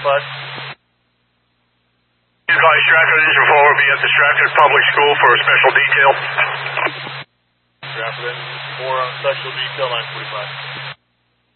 Advise Stratford Engine 4 will be at the Stratford Public School for a special detail. Stratford Engine 4 on special detail, 945.